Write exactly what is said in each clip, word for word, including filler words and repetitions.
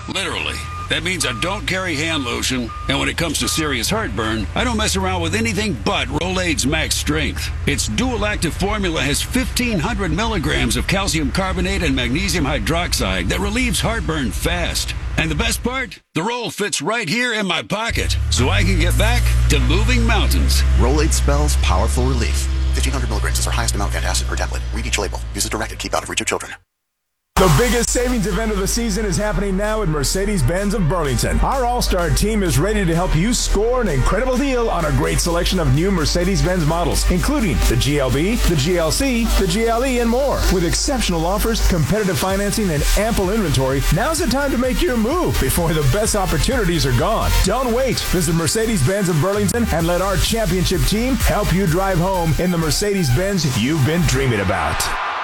Literally. That means I don't carry hand lotion, and when it comes to serious heartburn, I don't mess around with anything but Rolaids Max Strength. Its dual-active formula has fifteen hundred milligrams of calcium carbonate and magnesium hydroxide that relieves heartburn fast. And the best part? The roll fits right here in my pocket, so I can get back to moving mountains. Rolaids spells powerful relief. fifteen hundred milligrams is our highest amount of antacid per tablet. Read each label. Use as directed. Keep out of reach of children. The biggest savings event of the season is happening now at Mercedes-Benz of Burlington. Our all-star team is ready to help you score an incredible deal on a great selection of new Mercedes-Benz models, including the G L B, the G L C, the G L E, and more. With exceptional offers, competitive financing, and ample inventory, now's the time to make your move before the best opportunities are gone. Don't wait. Visit Mercedes-Benz of Burlington and let our championship team help you drive home in the Mercedes-Benz you've been dreaming about.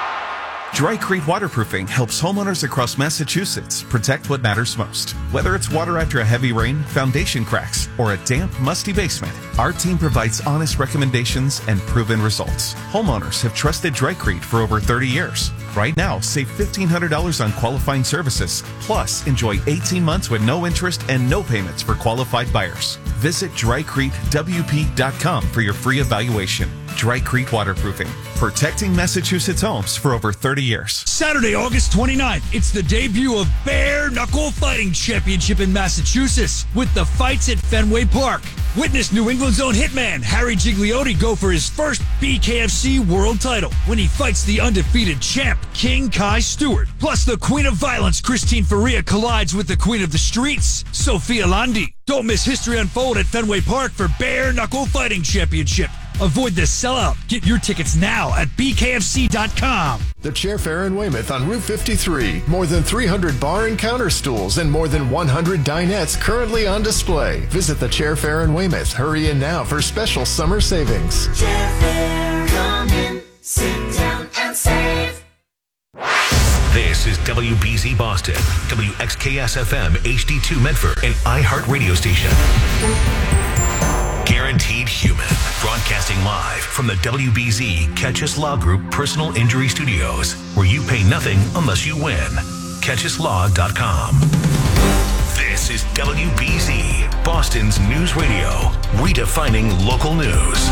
Drycrete Waterproofing helps homeowners across Massachusetts protect what matters most. Whether it's water after a heavy rain, foundation cracks, or a damp, musty basement, our team provides honest recommendations and proven results. Homeowners have trusted Drycrete for over thirty years. Right now, save fifteen hundred dollars on qualifying services, plus enjoy eighteen months with no interest and no payments for qualified buyers. Visit dry crete w p dot com for your free evaluation. Drycrete Waterproofing, protecting Massachusetts homes for over thirty years. Saturday, August twenty-ninth, it's the debut of Bare Knuckle Fighting Championship in Massachusetts with the fights at Fenway Park. Witness New England's own hitman Harry Gigliotti go for his first B K F C world title when he fights the undefeated champ King Kai Stewart. Plus, the Queen of Violence Christine Faria collides with the Queen of the Streets Sophia Landi. Don't miss history unfold at Fenway Park for Bare Knuckle Fighting Championship. Avoid the sellout. Get your tickets now at b k f c dot com. The Chair Fair in Weymouth on Route fifty-three. More than three hundred bar and counter stools and more than one hundred dinettes currently on display. Visit the Chair Fair in Weymouth. Hurry in now for special summer savings. Chair Fair, come in, sit down and save. This is W B Z Boston, W X K S F M H D two Medford, and iHeart Radio Station. Guaranteed Human, broadcasting live from the W B Z Catchus Law Group Personal Injury Studios, where you pay nothing unless you win. catchus law dot com. This is W B Z, Boston's news radio, redefining local news.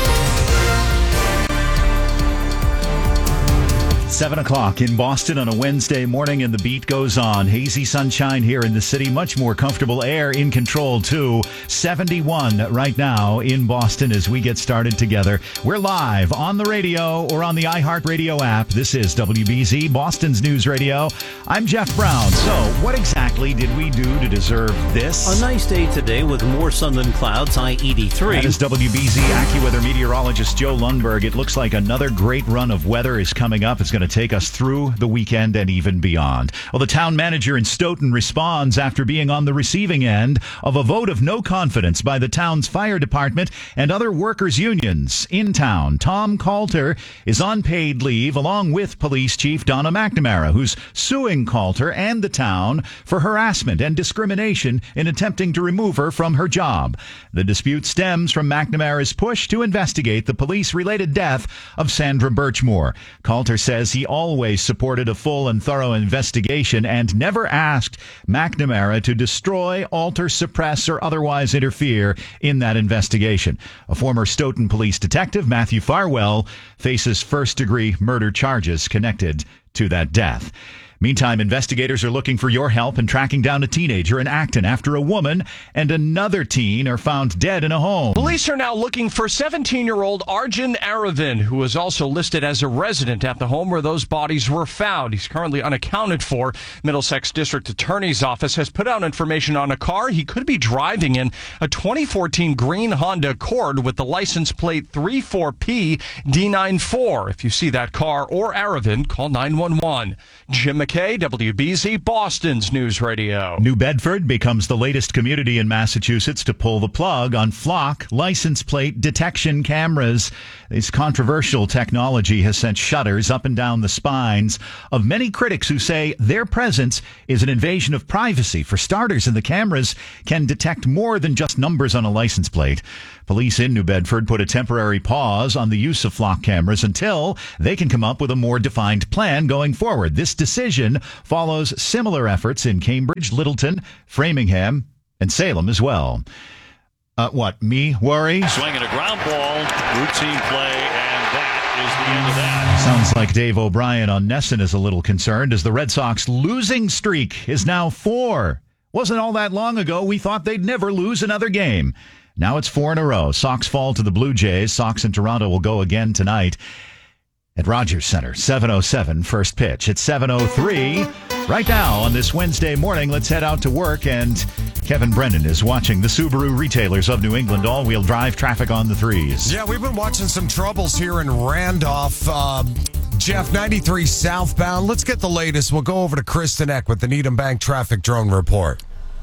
Seven o'clock in Boston on a Wednesday morning, and the beat goes on. Hazy sunshine here in the city. Much more comfortable air in control, too. seventy-one right now in Boston as we get started together. We're live on the radio or on the iHeartRadio app. This is W B Z, Boston's News Radio. I'm Jeff Brown. So what exactly did we do to deserve this? A nice day today with more sun than clouds, high eighty-three. That is W B Z AccuWeather meteorologist Joe Lundberg. It looks like another great run of weather is coming up. It's going to take us through the weekend and even beyond. Well, the town manager in Stoughton responds after being on the receiving end of a vote of no confidence by the town's fire department and other workers' unions. In town, Tom Coulter is on paid leave along with Police Chief Donna McNamara, who's suing Coulter and the town for harassment and discrimination in attempting to remove her from her job. The dispute stems from McNamara's push to investigate the police-related death of Sandra Birchmore. Coulter says he always supported a full and thorough investigation and never asked McNamara to destroy, alter, suppress, or otherwise interfere in that investigation. A former Stoughton police detective, Matthew Farwell, faces first-degree murder charges connected to that death. Meantime, investigators are looking for your help in tracking down a teenager in Acton after a woman and another teen are found dead in a home. Police are now looking for seventeen-year-old Arjun Aravind, who was also listed as a resident at the home where those bodies were found. He's currently unaccounted for. Middlesex District Attorney's Office has put out information on a car he could be driving in, a twenty fourteen green Honda Accord with the license plate three four P D ninety-four. If you see that car or Aravind, call nine one one. Jim McKay, W B Z, Boston's News Radio. New Bedford becomes the latest community in Massachusetts to pull the plug on Flock license plate detection cameras. This controversial technology has sent shudders up and down the spines of many critics who say their presence is an invasion of privacy. For starters, and the cameras can detect more than just numbers on a license plate. Police in New Bedford put a temporary pause on the use of Flock cameras until they can come up with a more defined plan going forward. This decision division follows similar efforts in Cambridge, Littleton, Framingham, and Salem as well. Uh, what, me worry? Swinging a ground ball, routine play, and that is the end of that. Sounds like Dave O'Brien on Nesson is a little concerned as the Red Sox losing streak is now four. Wasn't all that long ago we thought they'd never lose another game. Now it's four in a row. Sox fall to the Blue Jays. Sox in Toronto will go again tonight at Rogers Center. seven oh seven first pitch. It's seven oh three. Right now on this Wednesday morning, let's head out to work, and Kevin Brennan is watching the Subaru retailers of New England all-wheel drive traffic on the threes. Yeah, we've been watching some troubles here in Randolph. Uh, Jeff, ninety-three southbound. Let's get the latest. We'll go over to Kristen Eck with the Needham Bank Traffic Drone Report.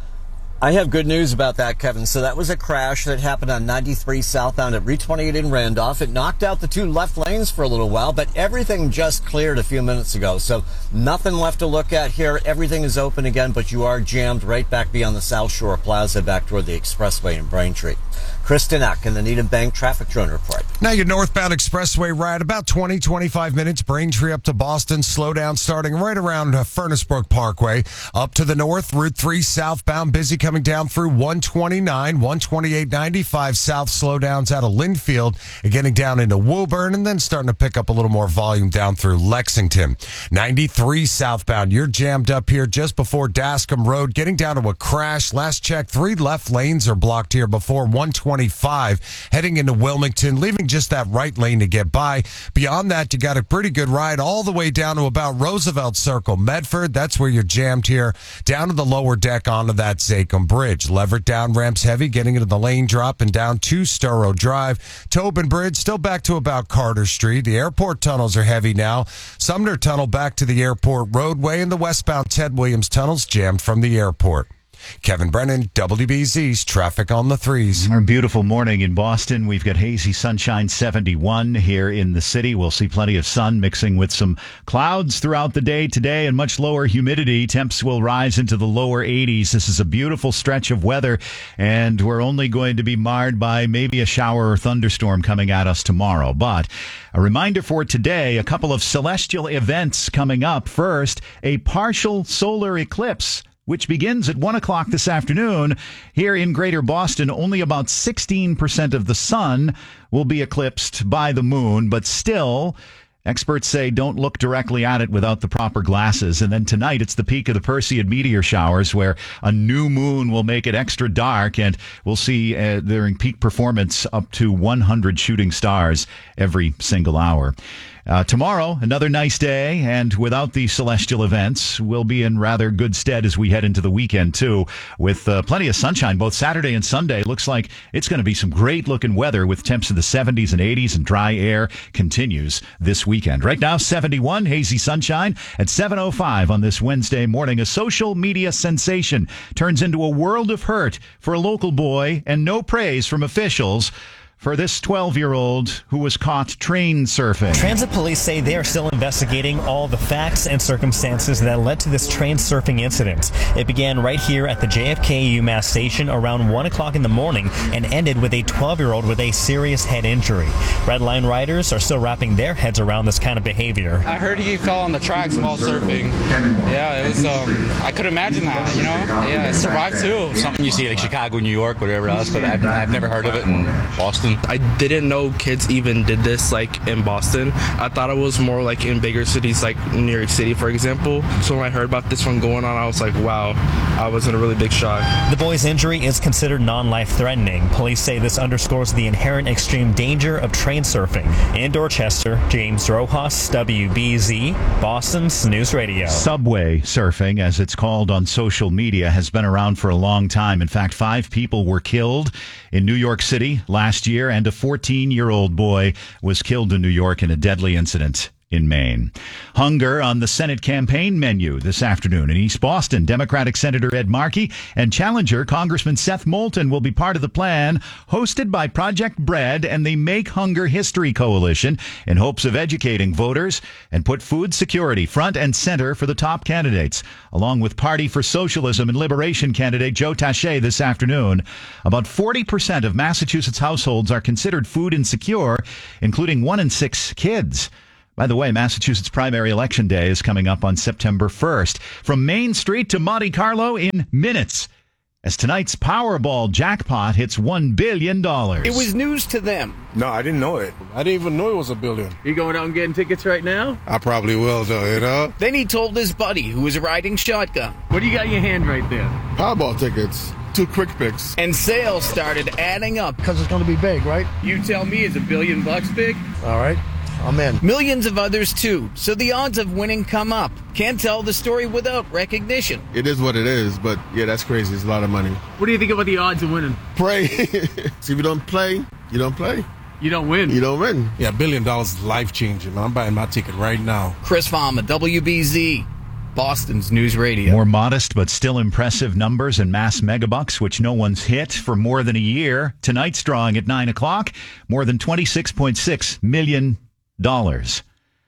I have good news about that, Kevin. So that was a crash that happened on ninety-three southbound at Route twenty-eight in Randolph. It knocked out the two left lanes for a little while, but everything just cleared a few minutes ago. So nothing left to look at here. Everything is open again, but you are jammed right back beyond the South Shore Plaza back toward the expressway in Braintree. Kristen Eck in the Needham Bank Traffic Drone Report. Now your northbound expressway ride, about twenty, twenty-five minutes. Braintree up to Boston. Slow down starting right around uh, Furnace Brook Parkway. Up to the north, Route three southbound. Busy coming down through one twenty-nine, one twenty-eight, ninety-five south. Slowdowns out of Linfield and getting down into Woburn, and then starting to pick up a little more volume down through Lexington. ninety-three southbound. You're jammed up here just before Dascom Road. Getting down to a crash. Last check, three left lanes are blocked here before one twenty-five, heading into Wilmington, leaving just that right lane to get by. Beyond that, you got a pretty good ride all the way down to about Roosevelt Circle, Medford. That's where you're jammed here, down to the lower deck onto that Zachem Bridge. Leverett down ramps heavy, getting into the lane drop and down to Storrow Drive. Tobin Bridge still back to about Carter Street. The airport tunnels are heavy now. Sumner Tunnel back to the airport roadway, and the westbound Ted Williams tunnels jammed from the airport. Kevin Brennan, W B Z's Traffic on the Threes. Our beautiful morning in Boston. We've got hazy sunshine, seventy-one here in the city. We'll see plenty of sun mixing with some clouds throughout the day today and much lower humidity. Temps will rise into the lower eighties. This is a beautiful stretch of weather, and we're only going to be marred by maybe a shower or thunderstorm coming at us tomorrow. But a reminder for today, a couple of celestial events coming up. First, a partial solar eclipse, which begins at one o'clock this afternoon. Here in Greater Boston, only about sixteen percent of the sun will be eclipsed by the moon, but still, experts say don't look directly at it without the proper glasses. And then tonight, it's the peak of the Perseid meteor showers, where a new moon will make it extra dark, and we'll see uh, during peak performance up to one hundred shooting stars every single hour. Uh, tomorrow, another nice day, and without the celestial events, we'll be in rather good stead as we head into the weekend, too, with uh, plenty of sunshine both Saturday and Sunday. Looks like it's going to be some great-looking weather with temps in the seventies and eighties, and dry air continues this weekend. Right now, seventy-one, hazy sunshine at seven oh five on this Wednesday morning. A social media sensation turns into a world of hurt for a local boy, and no praise from officials for this twelve-year-old who was caught train surfing. Transit police say they are still investigating all the facts and circumstances that led to this train surfing incident. It began right here at the J F K UMass station around one o'clock in the morning and ended with a twelve-year-old with a serious head injury. Red Line riders are still wrapping their heads around this kind of behavior. I heard he fell on the tracks while surfing. Yeah, it was, um, I could imagine that, you know? Yeah, I survived too. Something you see like Chicago, New York, whatever else, but I've, I've never heard of it in Boston. I didn't know kids even did this like in Boston. I thought it was more like in bigger cities like New York City, for example. So when I heard about this one going on, I was like, wow, I was in a really big shock. The boy's injury is considered non-life threatening. Police say this underscores the inherent extreme danger of train surfing. In Dorchester, James Rojas, W B Z, Boston's News Radio. Subway surfing, as it's called on social media, has been around for a long time. In fact, five people were killed in New York City last year, and a fourteen-year-old boy was killed in New York in a deadly incident in Maine. Hunger on the Senate campaign menu this afternoon in East Boston. Democratic Senator Ed Markey and challenger Congressman Seth Moulton will be part of the plan, hosted by Project Bread and the Make Hunger History Coalition, in hopes of educating voters and put food security front and center for the top candidates, along with Party for Socialism and Liberation candidate Joe Taché this afternoon. About forty percent of Massachusetts households are considered food insecure, including one in six kids. By the way, Massachusetts primary election day is coming up on September first. From Main Street to Monte Carlo in minutes, as tonight's Powerball jackpot hits one billion dollars. It was news to them. No, I didn't know it. I didn't even know it was a billion. You going out and getting tickets right now? I probably will, though, you know? Then he told his buddy, who was riding shotgun. What do you got in your hand right there? Powerball tickets. Two quick picks. And sales started adding up. Because it's going to be big, right? You tell me, is a billion bucks big? All right. I'm in. Millions of others, too. So the odds of winning come up. Can't tell the story without recognition. It is what it is, but yeah, that's crazy. It's a lot of money. What do you think about the odds of winning? Pray. See, if you don't play, you don't play. You don't win. You don't win. Yeah, a billion dollars is life-changing, man. I'm buying my ticket right now. Chris Farmer, W B Z, Boston's News Radio. More modest but still impressive numbers in mass megabucks, which no one's hit for more than a year. Tonight's drawing at nine o'clock, more than twenty-six point six million dollars.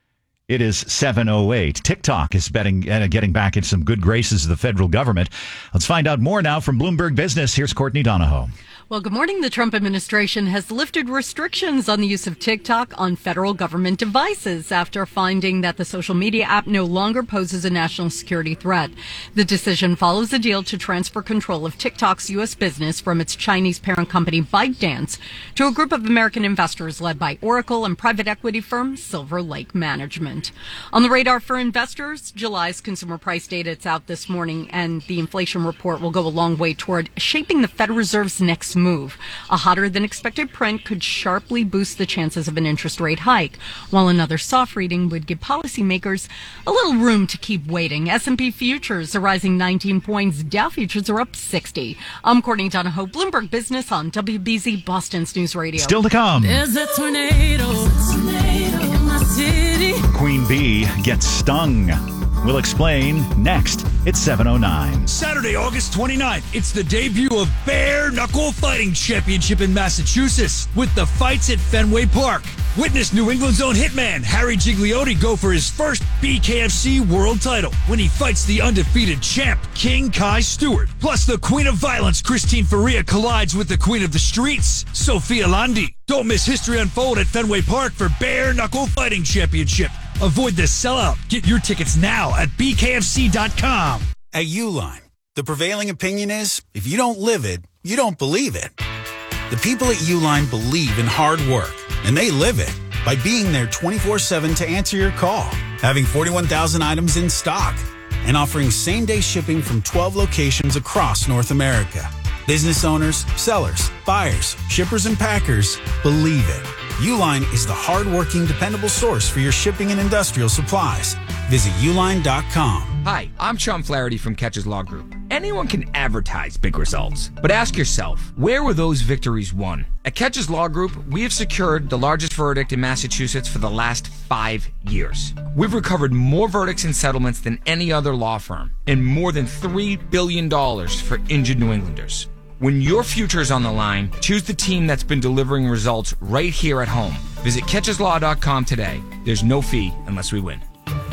It is seven oh eight. TikTok is betting, uh, getting back into some good graces of the federal government. Let's find out more now from Bloomberg Business. Here's Courtney Donahoe. Well, good morning. The Trump administration has lifted restrictions on the use of TikTok on federal government devices after finding that the social media app no longer poses a national security threat. The decision follows a deal to transfer control of TikTok's U S business from its Chinese parent company ByteDance to a group of American investors led by Oracle and private equity firm Silver Lake Management. On the radar for investors, July's consumer price data is out this morning, and the inflation report will go a long way toward shaping the Fed Reserve's next move. A hotter than expected print could sharply boost the chances of an interest rate hike, while another soft reading would give policymakers a little room to keep waiting. S and P futures are rising nineteen points. Dow futures are up sixty. I'm Courtney Donahoe, Bloomberg Business on W B Z Boston's News Radio. Still to come. There's a tornado, tornado in my city. Queen Bee gets stung. We'll explain next. It's seven oh nine. Saturday, August twenty-ninth, it's the debut of Bare Knuckle Fighting Championship in Massachusetts with the fights at Fenway Park. Witness New England's own hitman Harry Gigliotti go for his first B K F C world title when he fights the undefeated champ King Kai Stewart. Plus, the Queen of Violence Christine Faria collides with the Queen of the Streets Sophia Landi. Don't miss history unfold at Fenway Park for Bare Knuckle Fighting Championship. Avoid the sellout. Get your tickets now at B K F C dot com. At Uline, the prevailing opinion is, if you don't live it, you don't believe it. The people at Uline believe in hard work, and they live it by being there twenty-four seven to answer your call, having forty-one thousand items in stock, and offering same-day shipping from twelve locations across North America. Business owners, sellers, buyers, shippers, and packers believe it. Uline is the hard-working, dependable source for your shipping and industrial supplies. Visit uline dot com. Hi, I'm Sean Flaherty from Catches Law Group. Anyone can advertise big results, but ask yourself, where were those victories won? At Catches Law Group, we have secured the largest verdict in Massachusetts for the last five years. We've recovered more verdicts and settlements than any other law firm, and more than three billion dollars for injured New Englanders. When your future is on the line, choose the team that's been delivering results right here at home. Visit catches law dot com today. There's no fee unless we win.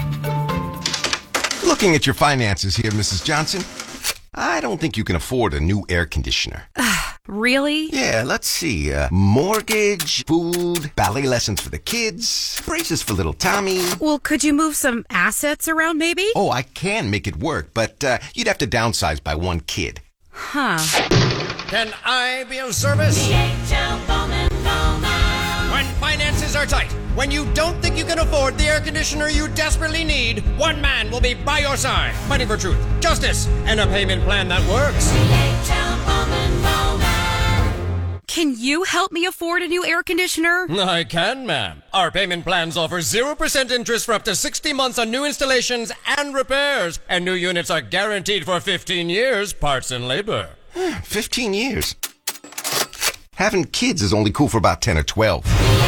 Looking at your finances here, Missus Johnson, I don't think you can afford a new air conditioner. Really? Yeah, let's see. Uh, mortgage, food, ballet lessons for the kids, braces for little Tommy. Well, could you move some assets around maybe? Oh, I can make it work, but uh, you'd have to downsize by one kid. Huh. Can I be of service? D H L Bowman Bowman. When finances are tight, when you don't think you can afford the air conditioner you desperately need, one man will be by your side, fighting for truth, justice, and a payment plan that works. D H L Bowman Bowman. Can you help me afford a new air conditioner? I can, ma'am. Our payment plans offer zero percent interest for up to sixty months on new installations and repairs, and new units are guaranteed for fifteen years, parts and labor. fifteen years? Having kids is only cool for about ten or twelve.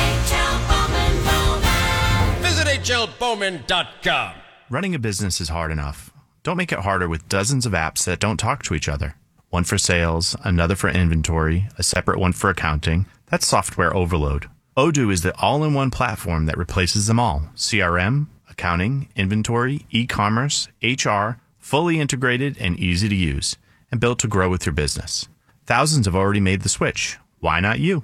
Visit H L Bowman dot com. Running a business is hard enough. Don't make it harder with dozens of apps that don't talk to each other. One for sales, another for inventory, a separate one for accounting. That's software overload. Odoo is the all-in-one platform that replaces them all. C R M, accounting, inventory, e-commerce, H R, fully integrated and easy to use, and built to grow with your business. Thousands have already made the switch. Why not you?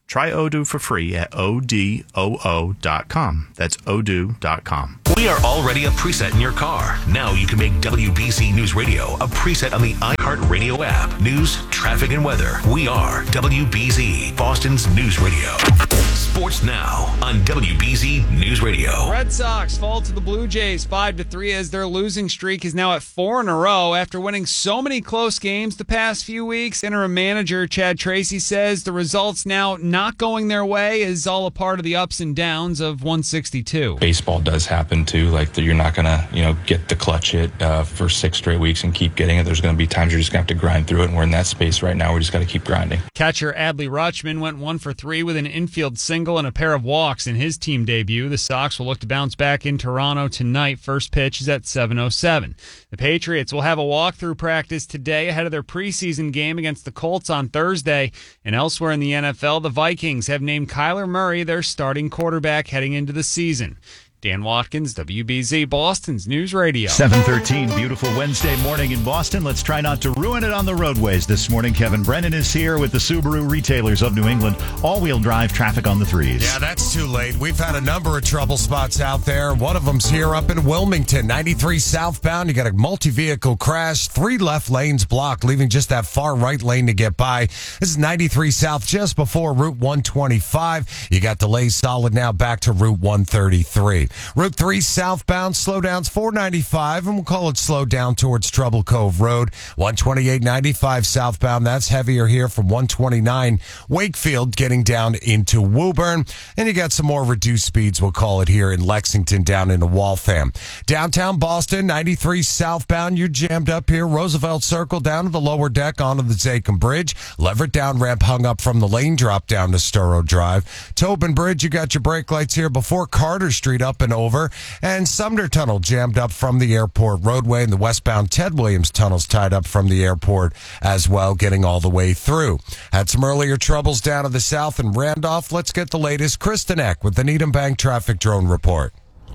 Try Odoo for free at O D O O dot com. That's odoo dot com. We are already a preset in your car. Now you can make W B Z News Radio a preset on the iHeartRadio app. News, traffic, and weather. We are W B Z, Boston's News Radio. Sports now on W B Z News Radio. Red Sox fall to the Blue Jays five to three as their losing streak is now at four in a row after winning so many close games the past few weeks. Interim manager Chad Tracy says the results now not going their way is all a part of the ups and downs of one sixty-two. Baseball does happen too. Like you're not gonna, you know, get the clutch hit uh, for six straight weeks and keep getting it. There's gonna be times you're just gonna have to grind through it, and we're in that space right now. We just got to keep grinding. Catcher Adley Rutschman went one for three with an infield single and a pair of walks in his team debut. The Sox will look to bounce back in Toronto tonight. First pitch is at seven oh seven. The Patriots will have a walkthrough practice today ahead of their preseason game against the Colts on Thursday. And elsewhere in the N F L, the Vikings have named Kyler Murray their starting quarterback heading into the season. Dan Watkins, W B Z, Boston's News Radio. seven thirteen, beautiful Wednesday morning in Boston. Let's try not to ruin it on the roadways this morning. Kevin Brennan is here with the Subaru retailers of New England. All-wheel drive traffic on the threes. Yeah, that's too late. We've had a number of trouble spots out there. One of them's here up in Wilmington, ninety-three southbound. You got a multi-vehicle crash, three left lanes blocked, leaving just that far right lane to get by. This is ninety-three south, just before Route one twenty-five. You got delays solid now back to Route one thirty-three. Route three southbound, slowdowns four ninety-five, and we'll call it slow down towards Trouble Cove Road. one twenty-eight ninety-five southbound, that's heavier here from one twenty-nine Wakefield getting down into Woburn. And you got some more reduced speeds, we'll call it here in Lexington down into Waltham. Downtown Boston, ninety-three southbound, you're jammed up here. Roosevelt Circle down to the lower deck onto the Zachem Bridge. Leverett down ramp hung up from the lane drop down to Sturrow Drive. Tobin Bridge, you got your brake lights here before Carter Street up and over. And Sumner Tunnel jammed up from the airport roadway, and the westbound Ted Williams tunnel's tied up from the airport as well, getting all the way through. Had some earlier troubles down to the south in Randolph. Let's get the latest. Kristen Eck with the Needham Bank Traffic Drone Report.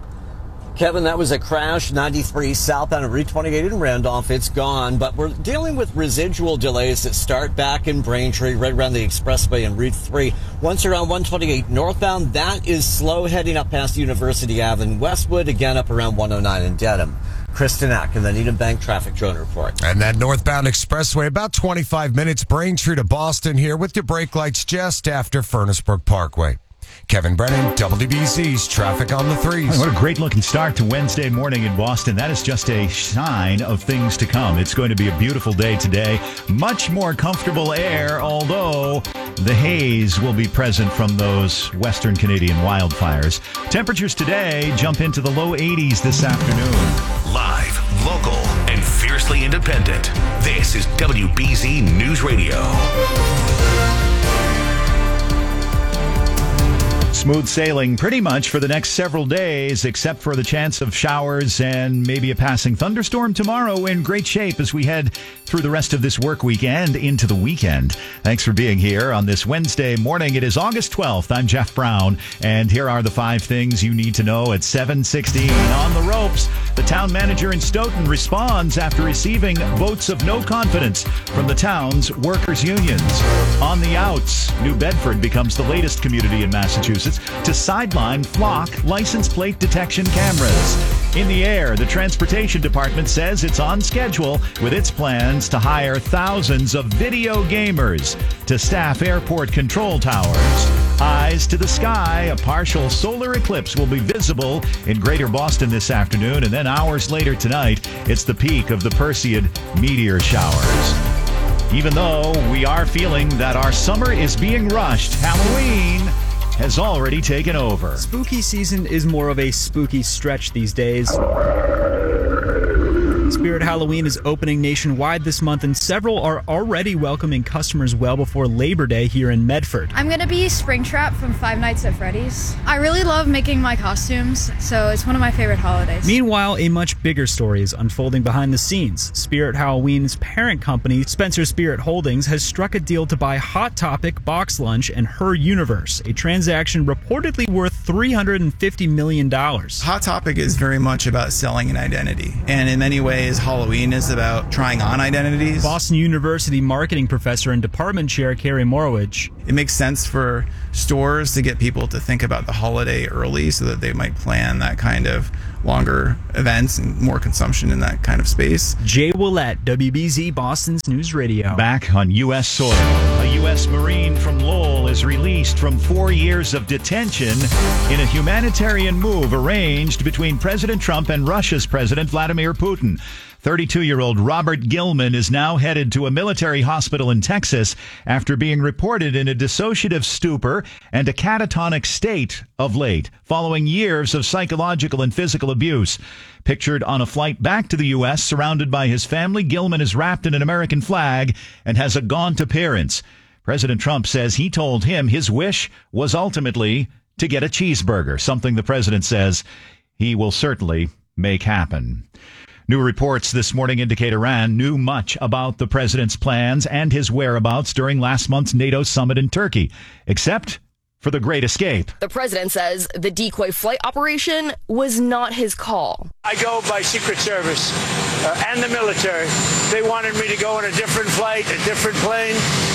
Kevin, that was a crash, ninety-three southbound at Route twenty-eight in Randolph. It's gone, but we're dealing with residual delays that start back in Braintree, right around the expressway in Route three. Once around one twenty-eight northbound, that is slow heading up past University Avenue Westwood, again up around one oh nine in Dedham. Kristen Ack in the Needham Bank Traffic Drone Report. And that northbound expressway, about twenty-five minutes, Braintree to Boston here with your brake lights just after Furnace Brook Parkway. Kevin Brennan, W B C's Traffic on the Threes. What a great looking start to Wednesday morning in Boston. That is just a sign of things to come. It's going to be a beautiful day today. Much more comfortable air, although the haze will be present from those Western Canadian wildfires. Temperatures today jump into the low eighties this afternoon. Live, local, and fiercely independent. This is W B Z News Radio. Smooth sailing pretty much for the next several days, except for the chance of showers and maybe a passing thunderstorm tomorrow. In great shape as we head through the rest of this work week and into the weekend. Thanks for being here on this Wednesday morning. It is August twelfth. I'm Jeff Brown, and here are the five things you need to know at seven sixteen. On the ropes, the town manager in Stoughton responds after receiving votes of no confidence from the town's workers' unions. On the outs, New Bedford becomes the latest community in Massachusetts to sideline flock license plate detection cameras. In the air, the Transportation Department says it's on schedule with its plans to hire thousands of video gamers to staff airport control towers. Eyes to the sky, a partial solar eclipse will be visible in Greater Boston this afternoon, and then hours later tonight, it's the peak of the Perseid meteor showers. Even though we are feeling that our summer is being rushed, Halloween has already taken over. Spooky season is more of a spooky stretch these days. Spirit Halloween is opening nationwide this month, and several are already welcoming customers well before Labor Day here in Medford. I'm going to be Springtrap from Five Nights at Freddy's. I really love making my costumes, so it's one of my favorite holidays. Meanwhile, a much bigger story is unfolding behind the scenes. Spirit Halloween's parent company, Spencer Spirit Holdings, has struck a deal to buy Hot Topic, Box Lunch, and Her Universe, a transaction reportedly worth three hundred fifty million dollars. Hot Topic is very much about selling an identity, and in many ways, ways Halloween is about trying on identities. Boston University marketing professor and department chair Carrie Morwich. It makes sense for stores to get people to think about the holiday early so that they might plan that kind of longer events and more consumption in that kind of space. Jay Willett, W B Z Boston's News Radio. Back on U S soil, a U S Marine from Lowell is released from four years of detention in a humanitarian move arranged between President Trump and Russia's President Vladimir Putin. thirty-two-year-old Robert Gilman is now headed to a military hospital in Texas after being reported in a dissociative stupor and a catatonic state of late, following years of psychological and physical abuse. Pictured on a flight back to the U S, surrounded by his family, Gilman is wrapped in an American flag and has a gaunt appearance. President Trump says he told him his wish was ultimately to get a cheeseburger, something the president says he will certainly make happen. New reports this morning indicate Iran knew much about the president's plans and his whereabouts during last month's NATO summit in Turkey, except for the Great Escape. The president says the decoy flight operation was not his call. I go by Secret Service uh, and the military. They wanted me to go on a different flight, a different plane,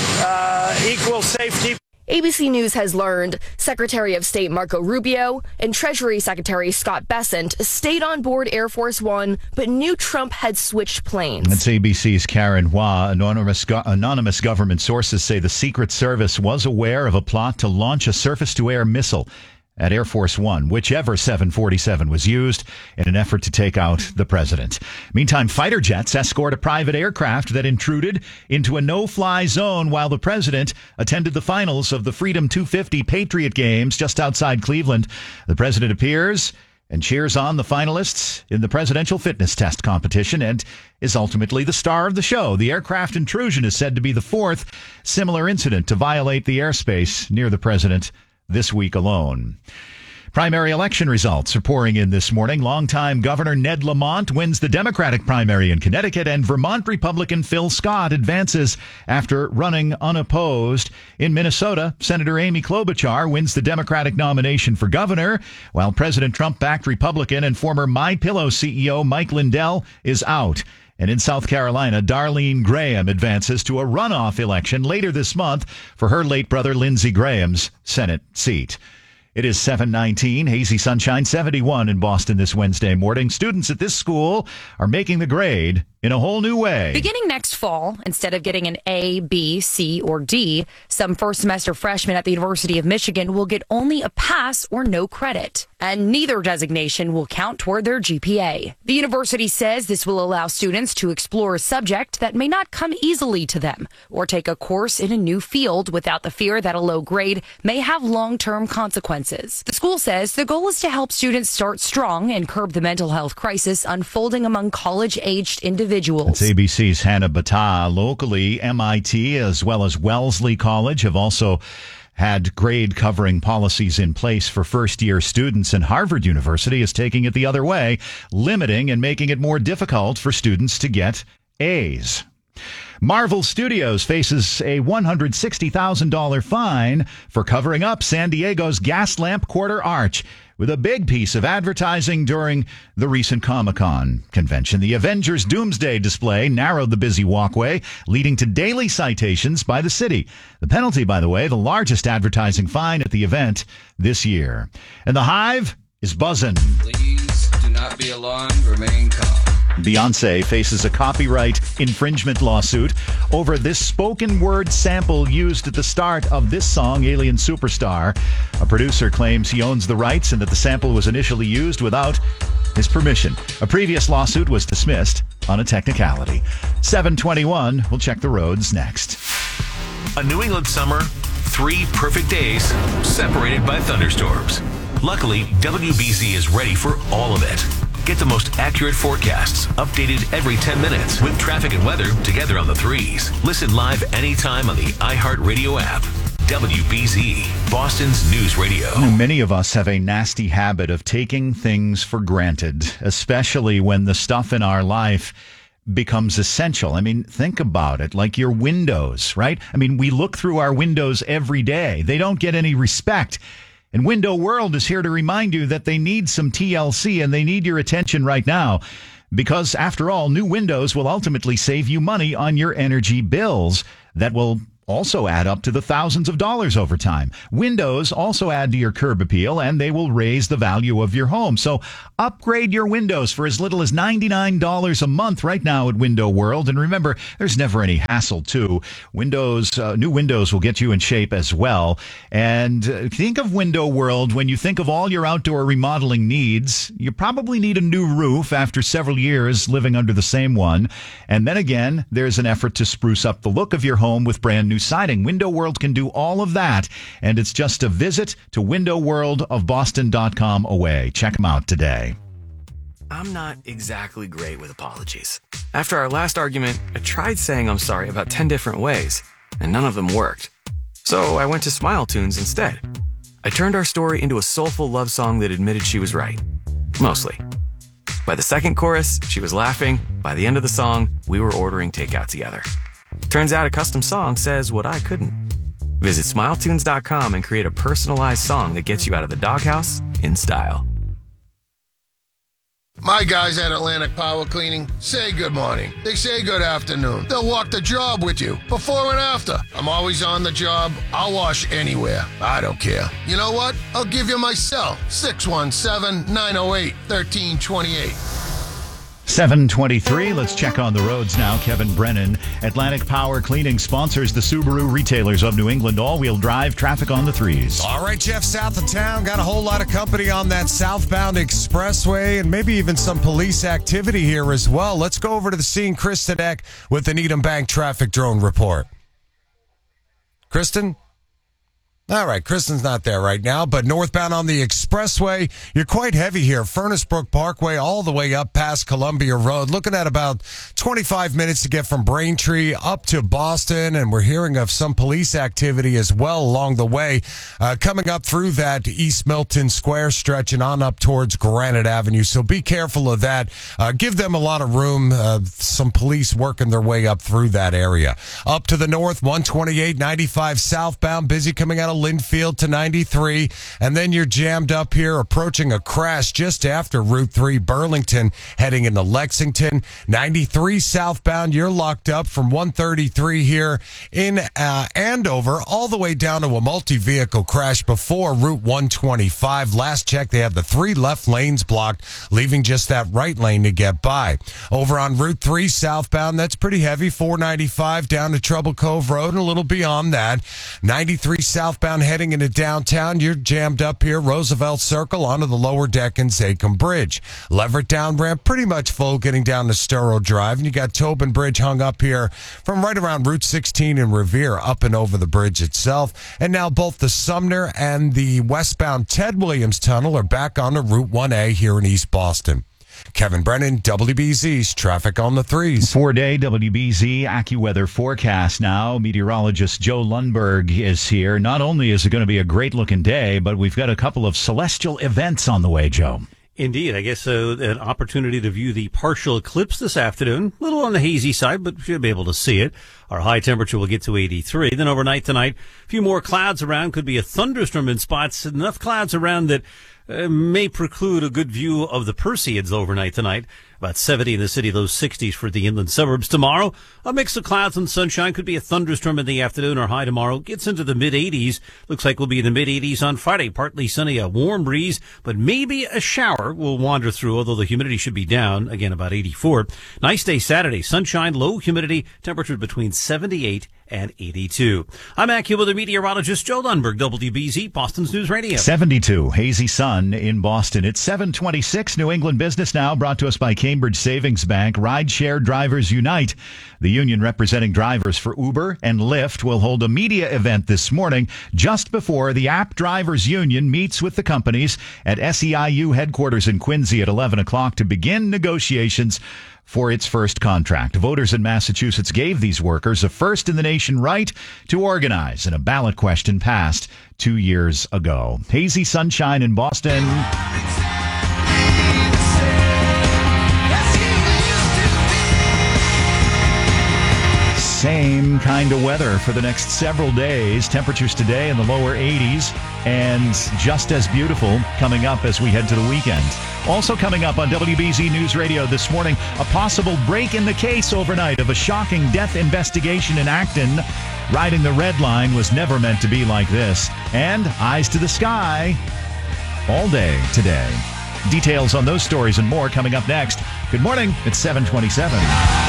uh, equal safety. A B C News has learned Secretary of State Marco Rubio and Treasury Secretary Scott Bessent stayed on board Air Force One, but knew Trump had switched planes. That's A B C's Karen Hua. Anonymous, go- anonymous government sources say the Secret Service was aware of a plot to launch a surface-to-air missile at Air Force One, whichever seven forty-seven was used, in an effort to take out the president. Meantime, fighter jets escort a private aircraft that intruded into a no-fly zone while the president attended the finals of the Freedom two fifty Patriot Games just outside Cleveland. The president appears and cheers on the finalists in the presidential fitness test competition and is ultimately the star of the show. The aircraft intrusion is said to be the fourth similar incident to violate the airspace near the president this week alone. Primary election results are pouring in this morning. Longtime Governor Ned Lamont wins the Democratic primary in Connecticut, and Vermont Republican Phil Scott advances after running unopposed. In Minnesota, Senator Amy Klobuchar wins the Democratic nomination for governor, while President Trump-backed Republican and former MyPillow C E O Mike Lindell is out. And in South Carolina, Darlene Graham advances to a runoff election later this month for her late brother Lindsey Graham's Senate seat. It is seven nineteen, hazy sunshine, seventy-one in Boston this Wednesday morning. Students at this school are making the grade in a whole new way. Beginning next fall, instead of getting an A, B, C, or D, some first semester freshmen at the University of Michigan will get only a pass or no credit, and neither designation will count toward their G P A. The university says this will allow students to explore a subject that may not come easily to them, or take a course in a new field without the fear that a low grade may have long-term consequences. The school says the goal is to help students start strong and curb the mental health crisis unfolding among college-aged individuals. It's A B C's Hannah Battah. Locally, M I T as well as Wellesley College have also had grade covering policies in place for first-year students, and Harvard University is taking it the other way, limiting and making it more difficult for students to get A's. Marvel Studios faces a one hundred sixty thousand dollars fine for covering up San Diego's Gaslamp Quarter Arch with a big piece of advertising during the recent Comic-Con convention. The Avengers Doomsday display narrowed the busy walkway, leading to daily citations by the city. The penalty, by the way, the largest advertising fine at the event this year. And the Hive is buzzing. Please do not be alarmed. Remain calm. Beyonce faces a copyright infringement lawsuit over this spoken word sample used at the start of this song, Alien Superstar. A producer claims he owns the rights and that the sample was initially used without his permission. A previous lawsuit was dismissed on a technicality. seven twenty-one, we'll check the roads next. A New England summer, three perfect days separated by thunderstorms. Luckily, W B Z is ready for all of it. Get the most accurate forecasts, updated every ten minutes, with traffic and weather together on the threes. Listen live anytime on the iHeartRadio app. W B Z, Boston's News Radio. Many of us have a nasty habit of taking things for granted, especially when the stuff in our life becomes essential. I mean, think about it, like your windows, right? I mean, we look through our windows every day. They don't get any respect. And Window World is here to remind you that they need some T L C and they need your attention right now. Because, after all, new windows will ultimately save you money on your energy bills. That will also add up to the thousands of dollars over time. Windows also add to your curb appeal, and they will raise the value of your home. So upgrade your windows for as little as ninety-nine dollars a month right now at Window World. And remember, there's never any hassle, too. Windows, uh, new windows will get you in shape as well. And uh, think of Window World when you think of all your outdoor remodeling needs. You probably need a new roof after several years living under the same one. And then again, there's an effort to spruce up the look of your home with brand new siding. Window World can do all of that, and it's just a visit to window world of boston dot com away. Check them out today. I'm not exactly great with apologies. After our last argument, I tried saying I'm sorry about ten different ways, and none of them worked. So I went to Smile Tunes instead. I turned our story into a soulful love song that admitted she was right. Mostly. By the second chorus, she was laughing. By the end of the song, we were ordering takeout together. Turns out a custom song says what I couldn't. Visit smile tunes dot com and create a personalized song that gets you out of the doghouse in style. My guys at Atlantic Power Cleaning say good morning. They say good afternoon. They'll walk the job with you, before and after. I'm always on the job. I'll wash anywhere. I don't care. You know what? I'll give you my cell, six one seven, nine oh eight, one three two eight. seven twenty-three. Let's check on the roads now. Kevin Brennan. Atlantic Power Cleaning sponsors the Subaru retailers of New England. All-wheel drive traffic on the threes. All right, Jeff, south of town. Got a whole lot of company on that southbound expressway and maybe even some police activity here as well. Let's go over to the scene. Kristen Eck with the Needham Bank traffic drone report. Kristen? All right, Kristen's not there right now, but northbound on the expressway, you're quite heavy here. Furnace Brook Parkway all the way up past Columbia Road. Looking at about twenty-five minutes to get from Braintree up to Boston, and we're hearing of some police activity as well along the way. Uh, coming up through that East Milton Square stretch and on up towards Granite Avenue, so be careful of that. Uh, give them a lot of room. Uh, some police working their way up through that area. Up to the north, one twenty-eight ninety-five southbound, busy coming out of Linfield to ninety-three, and then you're jammed up here approaching a crash just after Route three Burlington heading into Lexington. ninety-three southbound, you're locked up from one thirty-three here in uh, Andover all the way down to a multi-vehicle crash before Route one twenty-five. Last check, they have the three left lanes blocked, leaving just that right lane to get by. Over on Route three southbound, that's pretty heavy, four ninety-five down to Trouble Cove Road and a little beyond that. ninety-three southbound heading into downtown, you're jammed up here, Roosevelt Circle onto the lower deck and Zachem Bridge. Leverett down ramp pretty much full getting down to Sturrow Drive, and you got Tobin Bridge hung up here from right around Route sixteen in Revere up and over the bridge itself. And now both the Sumner and the westbound Ted Williams Tunnel are back onto Route one A here in East Boston. Kevin Brennan, W B Z's Traffic on the Threes. Four-day W B Z AccuWeather forecast now. Meteorologist Joe Lundberg is here. Not only is it going to be a great-looking day, but we've got a couple of celestial events on the way, Joe. Indeed. I guess uh, an opportunity to view the partial eclipse this afternoon. A little on the hazy side, but should be able to see it. Our high temperature will get to eighty-three. Then overnight tonight, a few more clouds around. Could be a thunderstorm in spots. Enough clouds around that uh, may preclude a good view of the Perseids overnight tonight. About seventy in the city, low sixties for the inland suburbs. Tomorrow, a mix of clouds and sunshine. Could be a thunderstorm in the afternoon. Our high tomorrow gets into the mid-eighties. Looks like we'll be in the mid-eighties on Friday. Partly sunny, a warm breeze, but maybe a shower will wander through, although the humidity should be down. Again, about eighty-four. Nice day Saturday. Sunshine, low humidity, temperature between seventy-eight and eighty-two. I'm AccuWeather meteorologist Joe Lundberg, W B Z, Boston's News Radio. seventy-two, hazy sun in Boston. It's seven twenty-six, New England Business Now, brought to us by Cambridge Savings Bank. Rideshare Drivers Unite. The union representing drivers for Uber and Lyft will hold a media event this morning just before the App Drivers Union meets with the companies at S E I U headquarters in Quincy at eleven o'clock to begin negotiations for its first contract. Voters in Massachusetts gave these workers a first-in-the-nation right to organize, and a ballot question passed two years ago. Hazy sunshine in Boston. Same kind of weather for the next several days. Temperatures today in the lower eighties and just as beautiful coming up as we head to the weekend. Also coming up on W B Z News Radio this morning, a possible break in the case overnight of a shocking death investigation in Acton. Riding the red line was never meant to be like this. And eyes to the sky all day today. Details on those stories and more coming up next. Good morning. It's seven twenty-seven.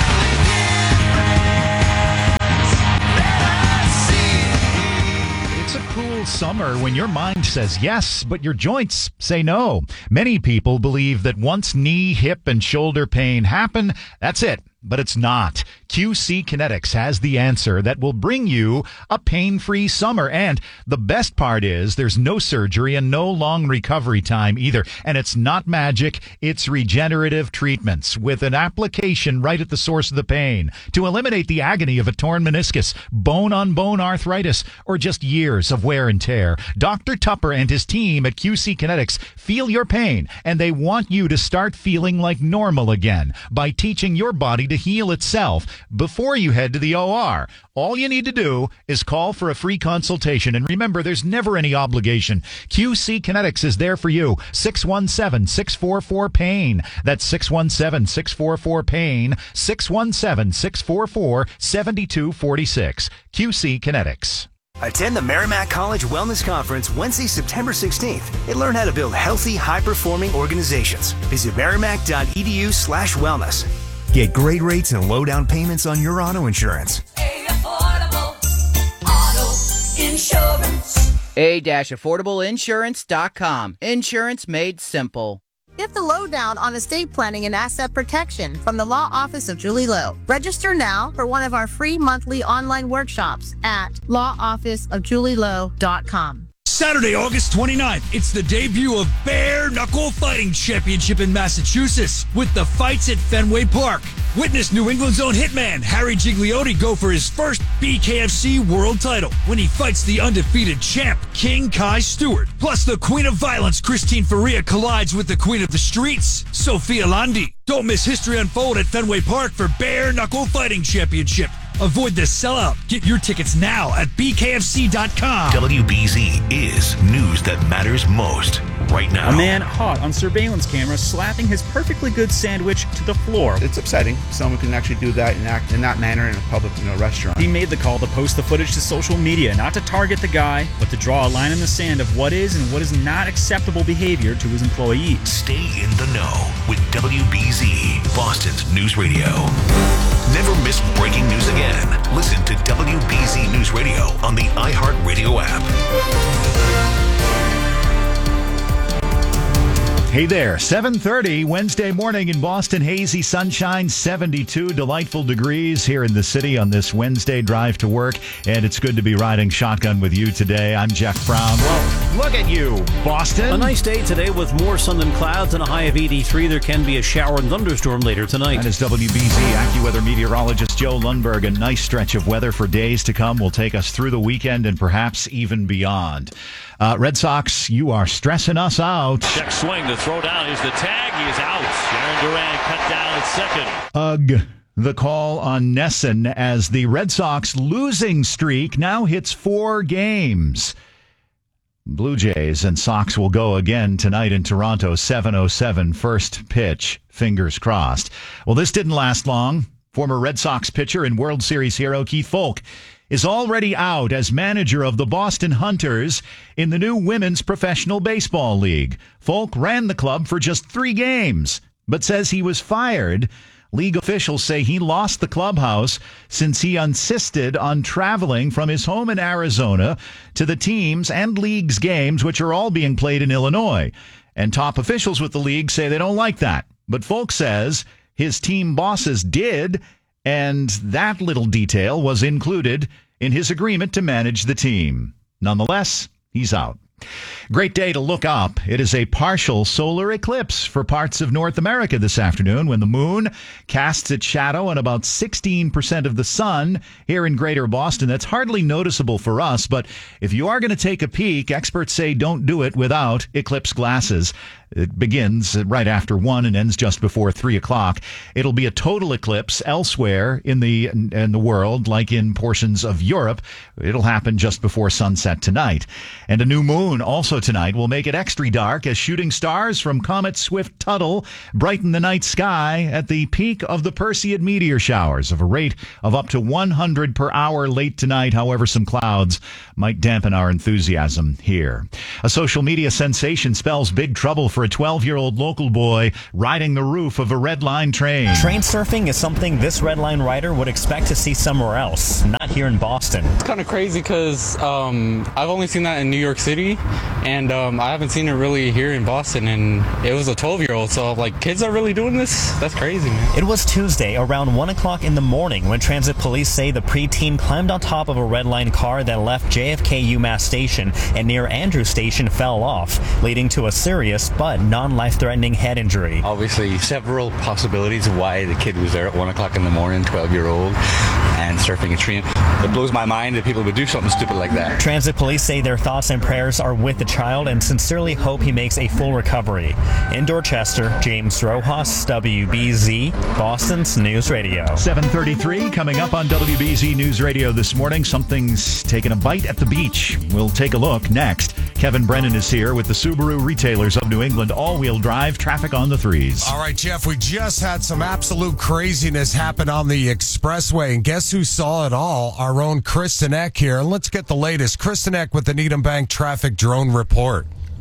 It's a cool summer when your mind says yes, but your joints say no. Many people believe that once knee, hip, and shoulder pain happen, that's it. But it's not. Q C Kinetics has the answer that will bring you a pain-free summer. And the best part is there's no surgery and no long recovery time either. And it's not magic. It's regenerative treatments with an application right at the source of the pain to eliminate the agony of a torn meniscus, bone-on-bone arthritis, or just years of wear and tear. Doctor Tupper and his team at Q C Kinetics feel your pain, and they want you to start feeling like normal again by teaching your body to heal itself before you head to the O R. All you need to do is call for a free consultation. And remember, there's never any obligation. Q C Kinetics is there for you. six one seven, six four four, PAIN. That's six one seven, six four four, PAIN. six one seven, six four four, seven two four six. Q C Kinetics. Attend the Merrimack College Wellness Conference Wednesday, September sixteenth, and learn how to build healthy, high-performing organizations. Visit merrimack.edu slash wellness. Get great rates and low down payments on your auto insurance. A affordable auto insurance. A affordable insurance dot com. Insurance made simple. Get the lowdown on estate planning and asset protection from the Law Office of Julie Lowe. Register now for one of our free monthly online workshops at law office of julie lowe dot com. Saturday, August twenty-ninth, it's the debut of Bare Knuckle Fighting Championship in Massachusetts with the fights at Fenway Park. Witness New England's own hitman Harry Gigliotti go for his first B K F C world title when he fights the undefeated champ King Kai Stewart. Plus, the Queen of Violence Christine Faria collides with the Queen of the Streets Sophia Landi. Don't miss history unfold at Fenway Park for Bare Knuckle Fighting Championship. Avoid the sellout. Get your tickets now at b k f c dot com. W B Z is news that matters most right now. A man caught on surveillance camera slapping his perfectly good sandwich to the floor. It's upsetting. Someone can actually do that and act in that manner in a public, you know, restaurant. He made the call to post the footage to social media, not to target the guy, but to draw a line in the sand of what is and what is not acceptable behavior to his employees. Stay in the know with W B Z, Boston's news radio. Never miss breaking news again. Listen to W B Z News Radio on the iHeartRadio app. Hey there, seven thirty Wednesday morning in Boston. Hazy sunshine, seventy-two delightful degrees here in the city on this Wednesday drive to work. And it's good to be riding shotgun with you today. I'm Jeff Brown. Well, look at you, Boston. A nice day today with more sun than clouds and a high of eighty-three. There can be a shower and thunderstorm later tonight. That is W B Z AccuWeather meteorologist Joe Lundberg. A nice stretch of weather for days to come will take us through the weekend and perhaps even beyond. Uh, Red Sox, you are stressing us out. Check swing, the throw down is the tag. He is out. Aaron Duran cut down at second. Ugh. The call on Nesson as the Red Sox losing streak now hits four games. Blue Jays and Sox will go again tonight in Toronto, seven oh seven first pitch. Fingers crossed. Well, this didn't last long. Former Red Sox pitcher and World Series hero Keith Foulke is already out as manager of the Boston Hunters in the new Women's Professional Baseball League. Foulke ran the club for just three games, but says he was fired. League officials say he lost the clubhouse since he insisted on traveling from his home in Arizona to the team's and league's games, which are all being played in Illinois. And top officials with the league say they don't like that. But Foulke says his team bosses did, and that little detail was included in his agreement to manage the team. Nonetheless, he's out. Great day to look up. It is a partial solar eclipse for parts of North America this afternoon when the moon casts its shadow on about sixteen percent of the sun here in Greater Boston. That's hardly noticeable for us, but if you are going to take a peek, experts say don't do it without eclipse glasses. It begins right after one and ends just before three o'clock. It'll be a total eclipse elsewhere in the in the world, like in portions of Europe. It'll happen just before sunset tonight. And a new moon also tonight will make it extra dark as shooting stars from Comet Swift-Tuttle brighten the night sky at the peak of the Perseid meteor showers of a rate of up to one hundred per hour late tonight. However, some clouds might dampen our enthusiasm here. A social media sensation spells big trouble for a twelve-year-old local boy riding the roof of a Red Line train. Train surfing is something this Red Line rider would expect to see somewhere else, not here in Boston. It's kind of crazy because um, I've only seen that in New York City, and um, I haven't seen it really here in Boston, and it was a twelve-year-old, so like, kids are really doing this? That's crazy, man. It was Tuesday around one o'clock in the morning when transit police say the preteen climbed on top of a Red Line car that left J F K UMass Station and near Andrews Station fell off, leading to a serious but non-life-threatening head injury. Obviously, several possibilities of why the kid was there at one o'clock in the morning, twelve-year-old, and surfing a train. It blows my mind that people would do something stupid like that. Transit police say their thoughts and prayers are with the child and sincerely hope he makes a full recovery. In Dorchester, James Rojas, W B Z, Boston's News Radio. seven thirty-three coming up on W B Z News Radio this morning. Something's taking a bite at the beach. We'll take a look next. Kevin Brennan is here with the Subaru Retailers of New England all-wheel drive traffic on the threes. All right, Jeff, we just had some absolute craziness happen on the expressway, and guess who saw it all? Our own Kristen Eck here. Let's get the latest. Kristen Eck with the Needham Bank Traffic Drone Report.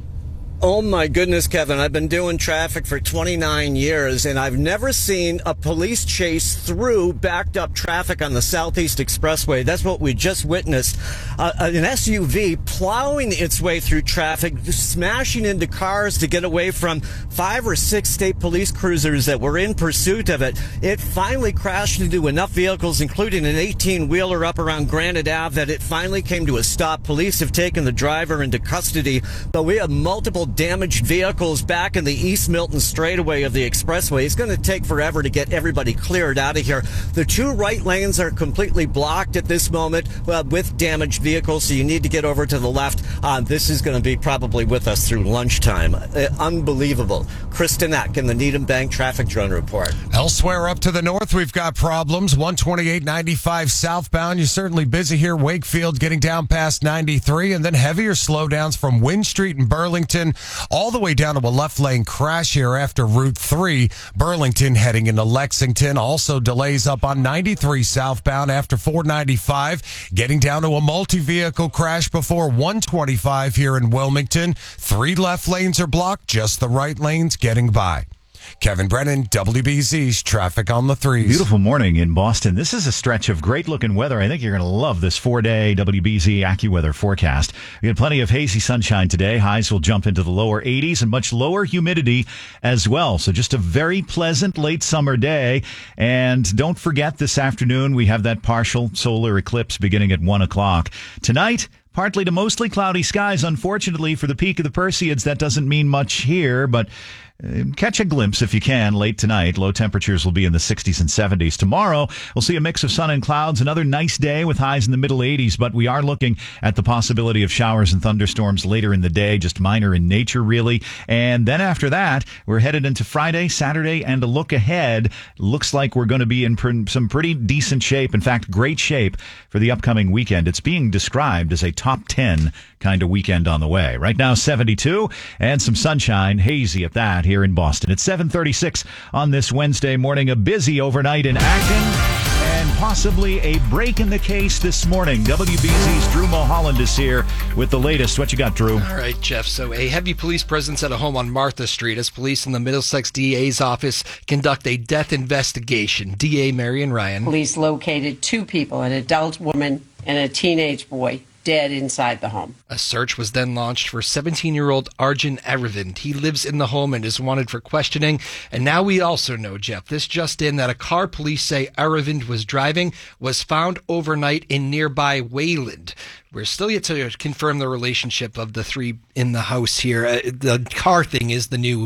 Oh my goodness, Kevin. I've been doing traffic for twenty-nine years, and I've never seen a police chase through backed up traffic on the Southeast Expressway. That's what we just witnessed. Uh, an S U V plowing its way through traffic, smashing into cars to get away from five or six state police cruisers that were in pursuit of it. It finally crashed into enough vehicles, including an eighteen-wheeler up around Granite Ave, that it finally came to a stop. Police have taken the driver into custody, but we have multiple damaged vehicles back in the East Milton straightaway of the expressway. It's going to take forever to get everybody cleared out of here. The two right lanes are completely blocked at this moment uh, with damaged vehicles, so you need to get over to the left. Uh, this is going to be probably with us through lunchtime. Uh, unbelievable. Kristen Eck in the Needham Bank Traffic Drone Report. Elsewhere up to the north, we've got problems. one twenty-eight ninety-five southbound. You're certainly busy here. Wakefield getting down past ninety-three, and then heavier slowdowns from Wynn Street in Burlington all the way down to a left lane crash here after Route three. Burlington heading into Lexington. Also delays up on ninety-three southbound after four ninety-five. Getting down to a multi-vehicle crash before one twenty-five here in Wilmington. Three left lanes are blocked, just the right lanes getting by. Kevin Brennan, W B Z's Traffic on the Threes. Beautiful morning in Boston. This is a stretch of great-looking weather. I think you're going to love this four-day W B Z AccuWeather forecast. We had plenty of hazy sunshine today. Highs will jump into the lower eighties and much lower humidity as well. So just a very pleasant late summer day. And don't forget, this afternoon we have that partial solar eclipse beginning at one o'clock. Tonight, partly to mostly cloudy skies, unfortunately, for the peak of the Perseids. That doesn't mean much here, but uh, catch a glimpse if you can late tonight. Low temperatures will be in the sixties and seventies. Tomorrow, we'll see a mix of sun and clouds. Another nice day with highs in the middle eighties, but we are looking at the possibility of showers and thunderstorms later in the day, just minor in nature, really. And then after that, we're headed into Friday, Saturday, and a look ahead. Looks like we're going to be in pr- some pretty decent shape. In fact, great shape for the upcoming weekend. It's being described as a top ten kind of weekend on the way. Right now, seventy-two and some sunshine, hazy at that here in Boston. It's seven thirty-six on this Wednesday morning. A busy overnight in Acton and possibly a break in the case this morning. W B Z's Drew Mulholland is here with the latest. What you got, Drew? All right, Jeff. So a heavy police presence at a home on Martha Street as police in the Middlesex D A's office conduct a death investigation. D A Marion Ryan. Police located two people, an adult woman and a teenage boy, dead inside the home. A search was then launched for seventeen-year-old Arjun Aravind. He lives in the home and is wanted for questioning. And now we also know, Jeff, this just in, that a car police say Aravind was driving was found overnight in nearby Wayland. We're still yet to confirm the relationship of the three in the house here. Uh, the car thing is the new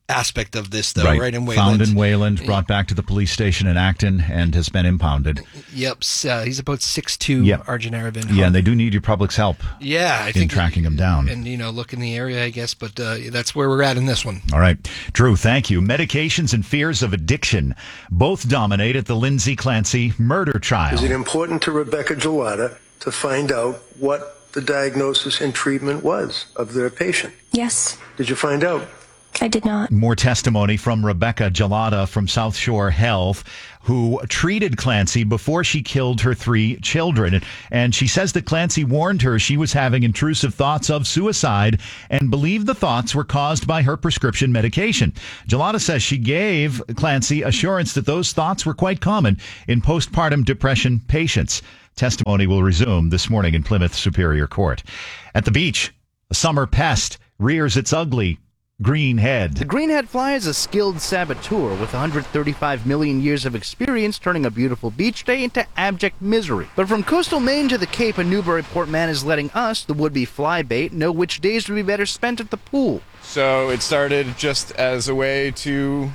aspect of this, though, right, right in Wayland. Found in Wayland, brought back to the police station in Acton, and has been impounded. Yep, uh, he's about six foot two, yep. Arjun Aravind. Yeah, and they do need your public's help yeah, I in think, tracking him down. And, you know, look in the area, I guess, but uh, that's where we're at in this one. All right. Drew, thank you. Medications and fears of addiction both dominate at the Lindsay Clancy murder trial. Is it important to Rebecca Gelada to find out what the diagnosis and treatment was of their patient? Yes. Did you find out? I did not. More testimony from Rebecca Gelada from South Shore Health, who treated Clancy before she killed her three children. And she says that Clancy warned her she was having intrusive thoughts of suicide and believed the thoughts were caused by her prescription medication. Gelada says she gave Clancy assurance that those thoughts were quite common in postpartum depression patients. Testimony will resume this morning in Plymouth Superior Court. At the beach, a summer pest rears its ugly green head. The greenhead fly is a skilled saboteur with one hundred thirty-five million years of experience turning a beautiful beach day into abject misery. But from coastal Maine to the Cape, a Newburyport man is letting us, the would-be fly bait, know which days would be better spent at the pool. So it started just as a way to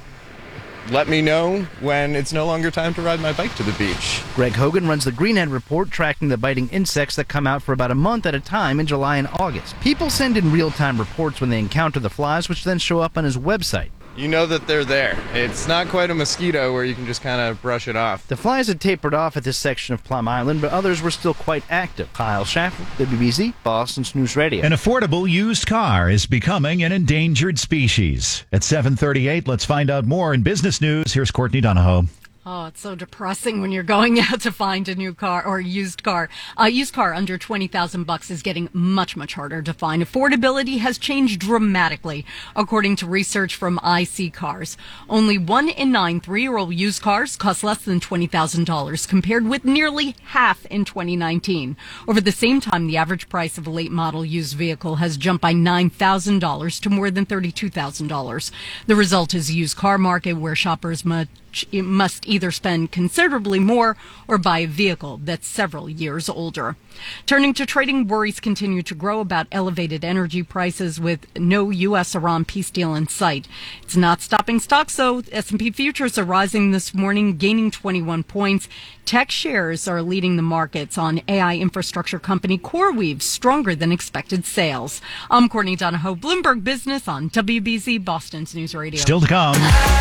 let me know when it's no longer time to ride my bike to the beach. Greg Hogan runs the Greenhead Report, tracking the biting insects that come out for about a month at a time in July and August. People send in real-time reports when they encounter the flies, which then show up on his website. You know that they're there. It's not quite a mosquito where you can just kind of brush it off. The flies had tapered off at this section of Plum Island, but others were still quite active. Kyle Schaffer, W B Z, Boston's News Radio. An affordable used car is becoming an endangered species. At seven thirty-eight, let's find out more in business news. Here's Courtney Donahoe. Oh, it's so depressing when you're going out to find a new car or a used car. A used car under twenty thousand bucks is getting much, much harder to find. Affordability has changed dramatically, according to research from I C Cars. Only one in nine three-year-old used cars cost less than twenty thousand dollars, compared with nearly half in twenty nineteen. Over the same time, the average price of a late model used vehicle has jumped by nine thousand dollars to more than thirty-two thousand dollars. The result is a used car market where shoppers must must either spend considerably more or buy a vehicle that's several years older. Turning to trading, worries continue to grow about elevated energy prices with no U S Iran peace deal in sight. It's not stopping stocks, though. S and P futures are rising this morning, gaining twenty-one points. Tech shares are leading the markets on A I infrastructure company CoreWeave's stronger than expected sales. I'm Courtney Donahoe, Bloomberg Business on W B Z, Boston's News Radio. Still to come.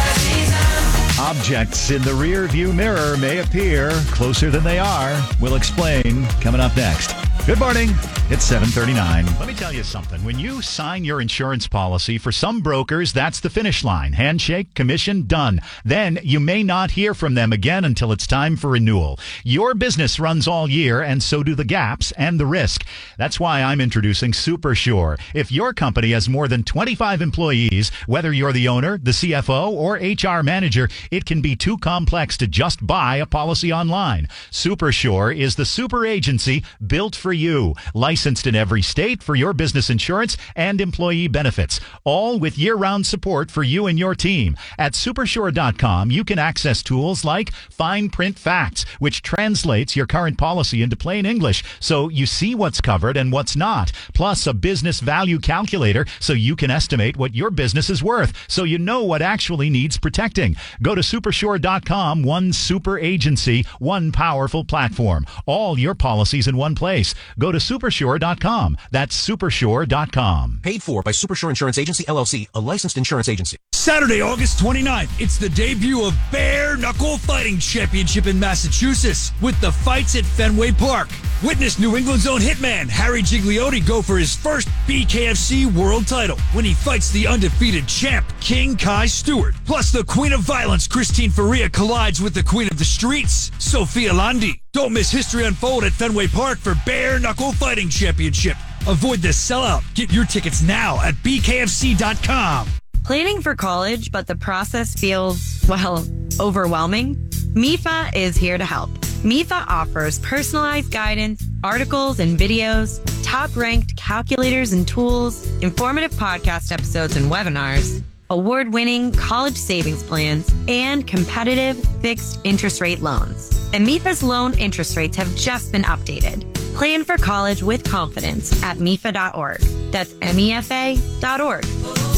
Objects in the rear view mirror may appear closer than they are. We'll explain coming up next. Good morning. It's seven thirty-nine. Let me tell you something. When you sign your insurance policy, for some brokers, that's the finish line. Handshake, commission, done. Then you may not hear from them again until it's time for renewal. Your business runs all year, and so do the gaps and the risk. That's why I'm introducing SuperSure. If your company has more than twenty-five employees, whether you're the owner, the C F O, or H R manager, it can be too complex to just buy a policy online. SuperSure is the super agency built for you, licensed in every state for your business insurance and employee benefits, all with year-round support for you and your team. At supersure dot com, you can access tools like Fine Print Facts, which translates your current policy into plain English, so you see what's covered and what's not, plus a business value calculator so you can estimate what your business is worth, so you know what actually needs protecting. Go to supersure dot com, one super agency, one powerful platform. All your policies in one place. Go to supersure dot com. That's supersure dot com. Paid for by Supersure Insurance Agency, L L C, a licensed insurance agency. Saturday, August twenty-ninth, it's the debut of Bare Knuckle Fighting Championship in Massachusetts with the fights at Fenway Park. Witness New England's own hitman Harry Gigliotti go for his first B K F C world title when he fights the undefeated champ King Kai Stewart. Plus, the Queen of Violence Christine Faria collides with the Queen of the Streets Sophia Landi. Don't miss history unfold at Fenway Park for Bare Knuckle Fighting Championship. Avoid the sellout. Get your tickets now at B K F C dot com. Planning for college, but the process feels, well, overwhelming? M I F A is here to help. M I F A offers personalized guidance, articles and videos, top-ranked calculators and tools, informative podcast episodes and webinars, award-winning college savings plans, and competitive fixed interest rate loans. And M I F A's loan interest rates have just been updated. Plan for college with confidence at M I F A dot org. That's M E F A dot org.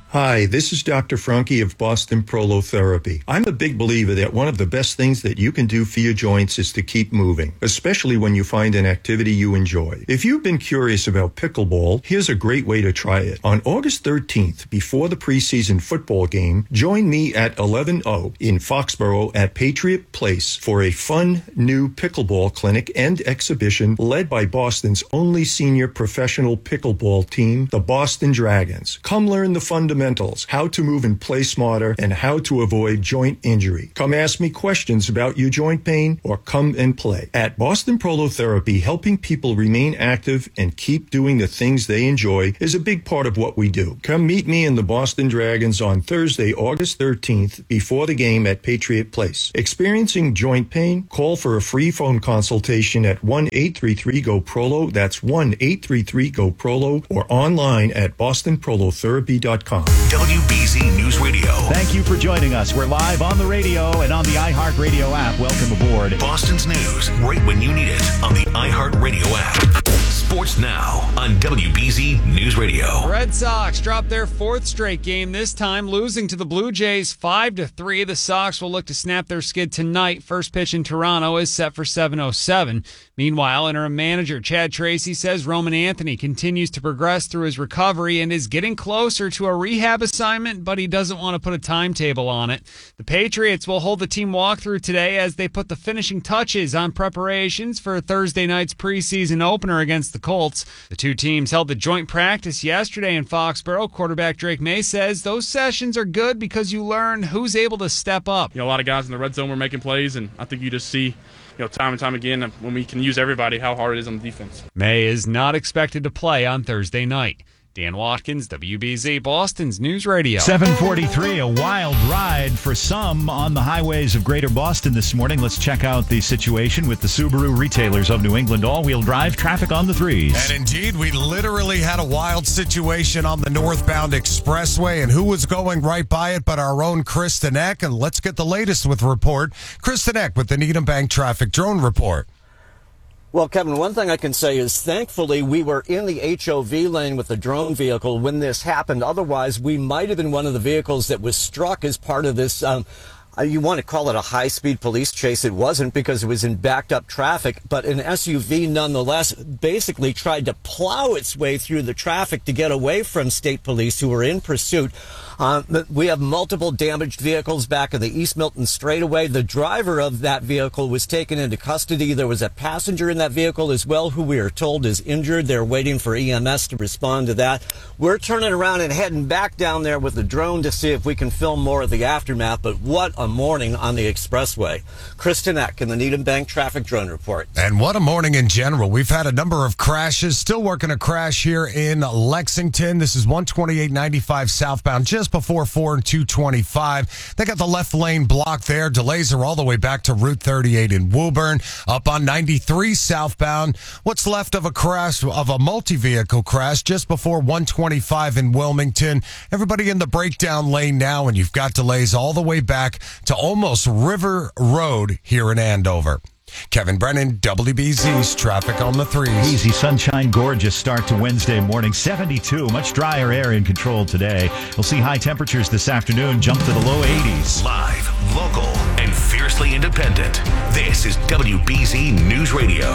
Hi, this is Doctor Franke of Boston Prolotherapy. I'm a big believer that one of the best things that you can do for your joints is to keep moving, especially when you find an activity you enjoy. If you've been curious about pickleball, here's a great way to try it. On August thirteenth, before the preseason football game, join me at eleven oh in Foxborough at Patriot Place for a fun new pickleball clinic and exhibition led by Boston's only senior professional pickleball team, the Boston Dragons. Come learn the fundamentals. How to move and play smarter, and how to avoid joint injury. Come ask me questions about your joint pain or come and play. At Boston Prolotherapy, helping people remain active and keep doing the things they enjoy is a big part of what we do. Come meet me and the Boston Dragons on Thursday, August thirteenth, before the game at Patriot Place. Experiencing joint pain? Call for a free phone consultation at one eight three three G O P R O L O. That's one eight three three G O P R O L O, or online at boston prolotherapy dot com. W B Z News Radio. Thank you for joining us. We're live on the radio and on the iHeartRadio app. Welcome aboard. Boston's news right when you need it on the iHeartRadio app. Sports now on W B Z News Radio. Red Sox dropped their fourth straight game, this time losing to the Blue Jays five to three. The Sox will look to snap their skid tonight. First pitch in Toronto is set for seven oh seven. Meanwhile, interim manager Chad Tracy says Roman Anthony continues to progress through his recovery and is getting closer to a rehab assignment, but he doesn't want to put a timetable on it. The Patriots will hold the team walkthrough today as they put the finishing touches on preparations for Thursday night's preseason opener against the Colts. The two teams held the joint practice yesterday in Foxborough. Quarterback Drake May says those sessions are good because you learn who's able to step up. You know, a lot of guys in the red zone were making plays, and I think you just see, you know, time and time again when we can use everybody, how hard it is on the defense. May is not expected to play on Thursday night. Dan Watkins, W B Z, Boston's News Radio. seven forty-three, a wild ride for some on the highways of Greater Boston this morning. Let's check out the situation with the Subaru retailers of New England. All-wheel drive traffic on the threes. And indeed, we literally had a wild situation on the northbound expressway, and who was going right by it but our own Kristen Eck. And let's get the latest with the report. Kristen Eck with the Needham Bank Traffic Drone Report. Well, Kevin, one thing I can say is thankfully we were in the H O V lane with the drone vehicle when this happened. Otherwise, we might have been one of the vehicles that was struck as part of this, um, uh, you want to call it a high-speed police chase. It wasn't, because it was in backed-up traffic, but an S U V nonetheless basically tried to plow its way through the traffic to get away from state police who were in pursuit. Uh, we have multiple damaged vehicles back in the East Milton straightaway. The driver of that vehicle was taken into custody. There was a passenger in that vehicle as well who we are told is injured. They're waiting for E M S to respond to that. We're turning around and heading back down there with the drone to see if we can film more of the aftermath. But what a morning on the expressway. Kristen Eck in the Needham Bank Traffic Drone Report. And what a morning in general. We've had a number of crashes. Still working a crash here in Lexington. This is one twenty-eight ninety-five southbound, just before four and two twenty-five. They got the left lane blocked there. Delays are all the way back to Route thirty-eight in Woburn. Up on ninety-three southbound. What's left of a crash, of a multi-vehicle crash, just before one twenty-five in Wilmington. Everybody in the breakdown lane now, and you've got delays all the way back to almost River Road here in Andover. Kevin Brennan, W B Z's Traffic on the Threes. Easy sunshine, gorgeous start to Wednesday morning. seventy-two, much drier air in control today. We'll see high temperatures this afternoon jump to the low eighties. Live, local, and fiercely independent. This is W B Z News Radio.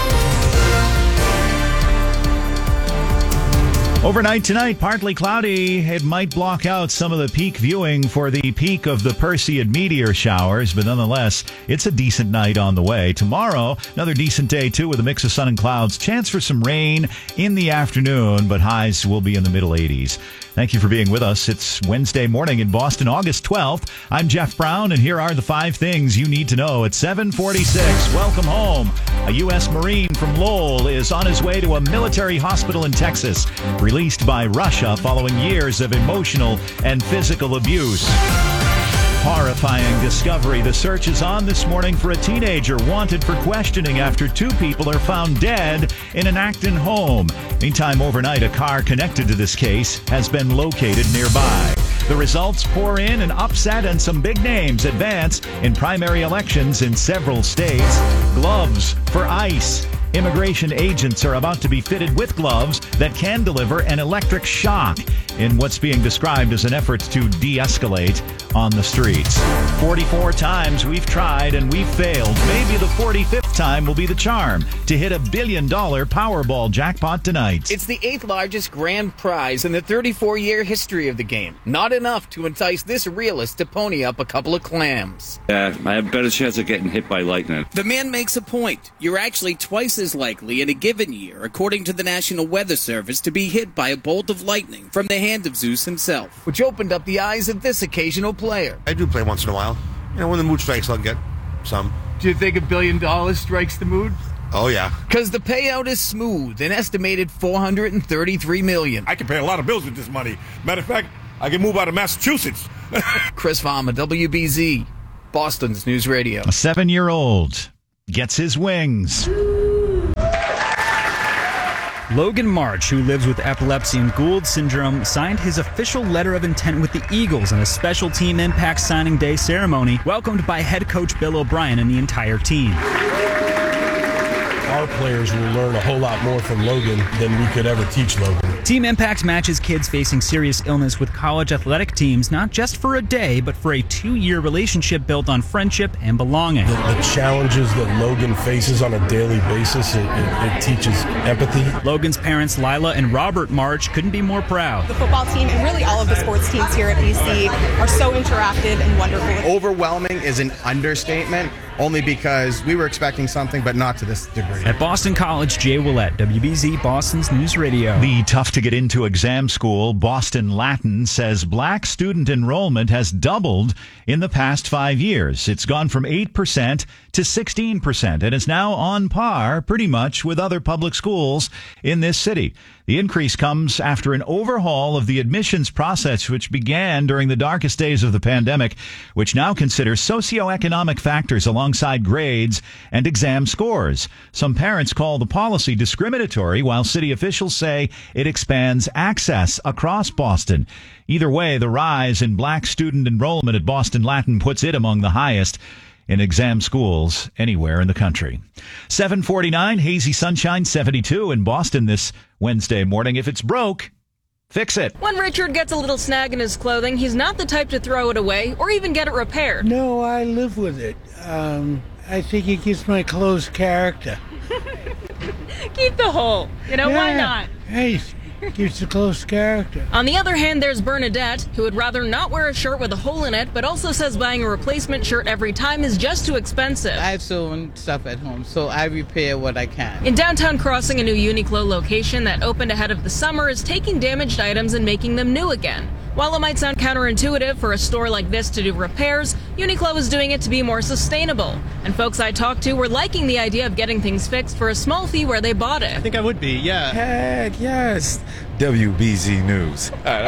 Overnight tonight, partly cloudy. It might block out some of the peak viewing for the peak of the Perseid meteor showers, but nonetheless, it's a decent night on the way. Tomorrow, another decent day, too, with a mix of sun and clouds. Chance for some rain in the afternoon, but highs will be in the middle eighties. Thank you for being with us. It's Wednesday morning in Boston, August twelfth. I'm Jeff Brown, and here are the five things you need to know at seven forty-six. Welcome home. A U S Marine from Lowell is on his way to a military hospital in Texas, released by Russia following years of emotional and physical abuse. Horrifying discovery. The search is on this morning for a teenager wanted for questioning after two people are found dead in an Acton home. Meantime, overnight, a car connected to this case has been located nearby. The results pour in an upset and some big names advance in primary elections in several states. Gloves for ICE. Immigration agents are about to be fitted with gloves that can deliver an electric shock. in what's being described as an effort to de-escalate on the streets. forty-four times we've tried and we've failed. Maybe the forty-fifth time will be the charm to hit a billion-dollar Powerball jackpot tonight. It's the eighth largest grand prize in the thirty-four-year history of the game. Not enough to entice this realist to pony up a couple of clams. Yeah, I have a better chance of getting hit by lightning. The man makes a point. You're actually twice as likely in a given year, according to the National Weather Service, to be hit by a bolt of lightning from the hand of Zeus himself, which opened up the eyes of this occasional player. I do play once in a while. You know, when the mood strikes, I'll get some. Do you think a billion dollars strikes the mood? Oh, yeah. Because the payout is smooth, an estimated four hundred thirty-three million dollars. I can pay a lot of bills with this money. Matter of fact, I can move out of Massachusetts. Chris Farmer, W B Z, Boston's News Radio. A seven-year-old gets his wings. Logan March, who lives with epilepsy and Gould syndrome, signed his official letter of intent with the Eagles in a special team impact signing day ceremony, welcomed by head coach Bill O'Brien and the entire team. Our players will learn a whole lot more from Logan than we could ever teach Logan. Team Impact matches kids facing serious illness with college athletic teams, not just for a day, but for a two-year relationship built on friendship and belonging. The, the challenges that Logan faces on a daily basis, it, it, it teaches empathy. Logan's parents, Lila and Robert March, couldn't be more proud. The football team and really all of the sports teams here at B C are so interactive and wonderful. Overwhelming is an understatement, only because we were expecting something, but not to this degree. At Boston College, Jay Willett, W B Z Boston's News Radio. The tough-to-get-into exam school, Boston Latin, says black student enrollment has doubled in the past five years. It's gone from eight percent to sixteen percent and is now on par pretty much with other public schools in this city. The increase comes after an overhaul of the admissions process, which began during the darkest days of the pandemic, which now considers socioeconomic factors alongside grades and exam scores. Some parents call the policy discriminatory, while city officials say it expands access across Boston. Either way, the rise in black student enrollment at Boston Latin puts it among the highest in exam schools anywhere in the country. seven forty-nine, hazy sunshine, seventy-two in Boston this Wednesday morning. If it's broke, fix it. When Richard gets a little snag in his clothing, he's not the type to throw it away or even get it repaired. No, I live with it. Um, I think it gives my clothes character. Keep the hole. You know, yeah. Why not? Hey, gives the clothes character. On the other hand, there's Bernadette, who would rather not wear a shirt with a hole in it, but also says buying a replacement shirt every time is just too expensive. I have sewn stuff at home, so I repair what I can. In downtown Crossing, a new Uniqlo location that opened ahead of the summer is taking damaged items and making them new again. While it might sound counterintuitive for a store like this to do repairs, Uniqlo is doing it to be more sustainable. And folks I talked to were liking the idea of getting things fixed for a small fee where they bought it. I think I would be, yeah. Heck yes. W B Z News.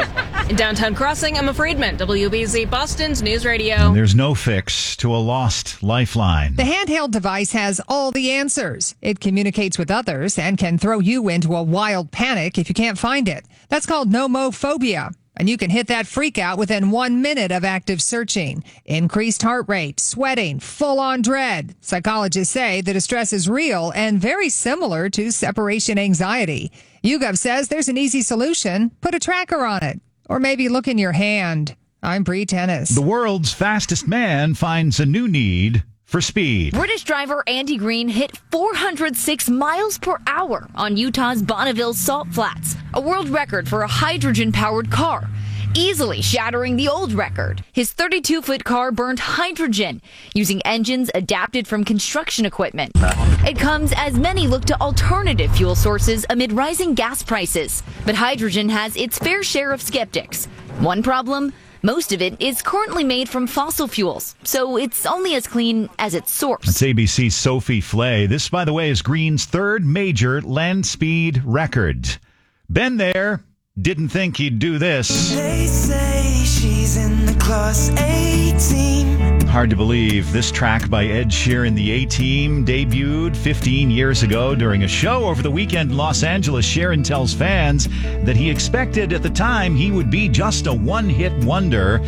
In downtown Crossing, Emma Friedman, W B Z Boston's News Radio. And there's no fix to a lost lifeline. The handheld device has all the answers. It communicates with others and can throw you into a wild panic if you can't find it. That's called nomophobia. And you can hit that freak out within one minute of active searching. Increased heart rate, sweating, full-on dread. Psychologists say the distress is real and very similar to separation anxiety. YouGov says there's an easy solution. Put a tracker on it. Or maybe look in your hand. I'm Bree Tennis. The world's fastest man finds a new need for speed. British driver Andy Green hit four hundred six miles per hour on Utah's Bonneville Salt Flats, a world record for a hydrogen-powered car, easily shattering the old record. His thirty-two foot car burned hydrogen using engines adapted from construction equipment. It comes as many look to alternative fuel sources amid rising gas prices. But hydrogen has its fair share of skeptics. One problem? Most of it is currently made from fossil fuels, so it's only as clean as its source. That's A B C's Sophie Flay. This, by the way, is Green's third major land speed record. Been there. Didn't think he'd do this. They say she's in the class eighteen. Hard to believe this track by Ed Sheeran, the A-Team, debuted fifteen years ago during a show over the weekend in Los Angeles. Sheeran tells fans that he expected at the time he would be just a one-hit wonder.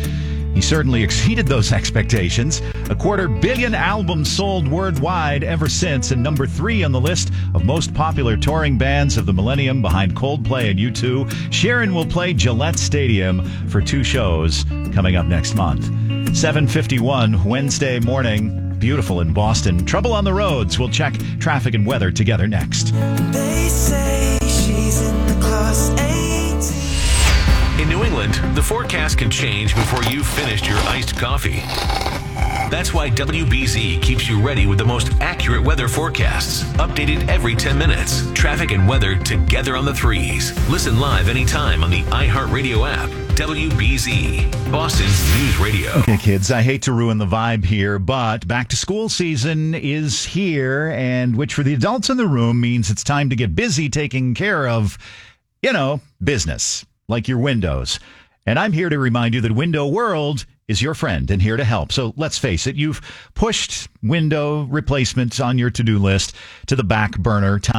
He certainly exceeded those expectations. A quarter billion albums sold worldwide ever since, and number three on the list of most popular touring bands of the millennium behind Coldplay and U two. Sharon will play Gillette Stadium for two shows coming up next month. seven fifty-one Wednesday morning. Beautiful in Boston. Trouble on the roads. We'll check traffic and weather together next. They say she's in the class eighteen. In New England, the forecast can change before you've finished your iced coffee. That's why W B Z keeps you ready with the most accurate weather forecasts, updated every ten minutes. Traffic and weather together on the threes. Listen live anytime on the iHeartRadio app. W B Z, Boston's news radio. Okay, kids, I hate to ruin the vibe here, but back to school season is here, and which for the adults in the room means it's time to get busy taking care of, you know, business, like your windows. And I'm here to remind you that Window World is your friend and here to help. So let's face it, you've pushed window replacements on your to-do list to the back burner. Time